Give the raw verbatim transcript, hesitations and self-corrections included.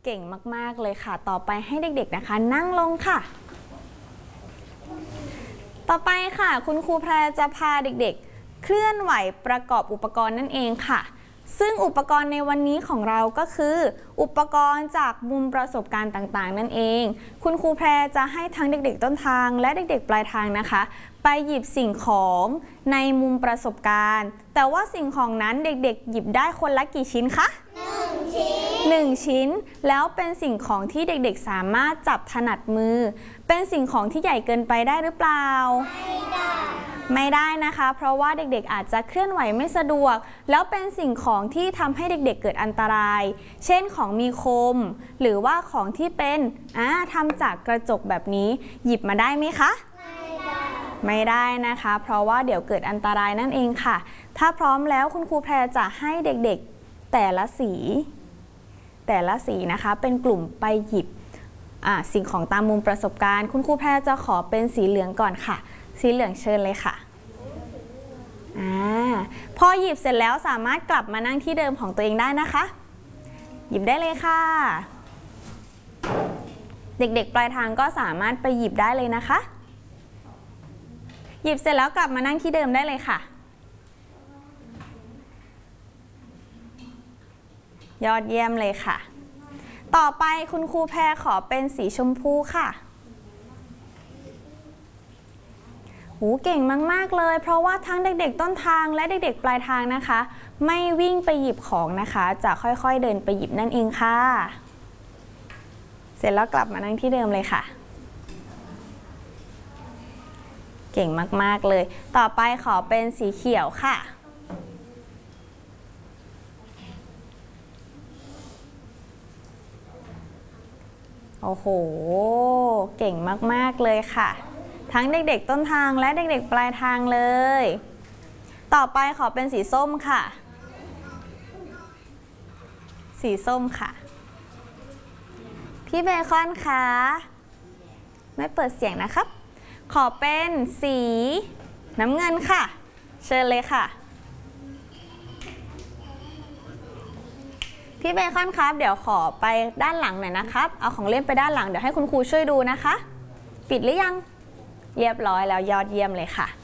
เก่งมากๆเลยค่ะต่อไปให้เด็กๆนะคะนั่งลงค่ะต่อไปค่ะคุณครูแพรจะพาเด็กๆเคลื่อนไหวประกอบอุปกรณ์นั่นเองค่ะซึ่งอุปกรณ์ในวันนี้ของเราก็คืออุปกรณ์จากมุมประสบการณ์ต่างๆนั่นเองคุณครูแพรจะให้ทั้งเด็กๆต้นทางและเด็กๆปลายทางนะคะไปหยิบสิ่งของในมุมประสบการณ์แต่ว่าสิ่งของนั้นเด็กๆหยิบได้คนละกี่ชิ้นคะหนึ่งชิ้นแล้วเป็นสิ่งของที่เด็กๆสามารถจับถนัดมือเป็นสิ่งของที่ใหญ่เกินไปได้หรือเปล่าไม่ได้ไม่ได้นะคะเพราะว่าเด็กๆอาจจะเคลื่อนไหวไม่สะดวกแล้วเป็นสิ่งของที่ทำให้เด็กๆเกิดอันตรายเช่นของมีคมหรือว่าของที่เป็นอ่าทำจากกระจกแบบนี้หยิบมาได้ไหมคะไม่ได้ไม่ได้นะคะเพราะว่าเดี๋ยวเกิดอันตรายนั่นเองค่ะถ้าพร้อมแล้วคุณครูแพรจะให้เด็กๆแต่ละสีแต่ละสีนะคะเป็นกลุ่มไปหยิบสิ่งของตามมุมประสบการณ์คุณครูแพรจะขอเป็นสีเหลืองก่อนค่ะสีเหลืองเชิญเลยค่ะอ่าพอหยิบเสร็จแล้วสามารถกลับมานั่งที่เดิมของตัวเองได้นะคะหยิบได้เลยค่ะเด็กๆปลายทางก็สามารถไปหยิบได้เลยนะคะหยิบเสร็จแล้วกลับมานั่งที่เดิมได้เลยค่ะยอดเยี่ยมเลยค่ะต่อไปคุณครูแพรขอเป็นสีชมพูค่ะหูเก่งมากๆเลยเพราะว่าทั้งเด็กๆต้นทางและเด็กๆปลายทางนะคะไม่วิ่งไปหยิบของนะคะจะค่อยๆเดินไปหยิบนั่นเองค่ะเสร็จแล้วกลับมานั่งที่เดิมเลยค่ะเก่งมากๆเลยต่อไปขอเป็นสีเขียวค่ะโอ้โหเก่งมากๆเลยค่ะทั้งเด็กๆต้นทางและเด็กๆปลายทางเลยต่อไปขอเป็นสีส้มค่ะสีส้มค่ะพี่เบคอนคะไม่เปิดเสียงนะครับขอเป็นสีน้ำเงินค่ะเชิญเลยค่ะพี่เบคอนครับเดี๋ยวขอไปด้านหลังหน่อยนะครับเอาของเล่นไปด้านหลังเดี๋ยวให้คุณครูช่วยดูนะคะปิดหรือยังเรียบร้อยแล้วยอดเยี่ยมเลยค่ะ